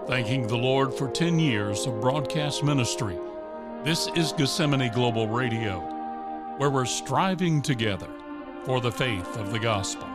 thanking the Lord for 10 years of broadcast ministry. This is Gethsemane Global Radio, where we're striving together for the faith of the gospel.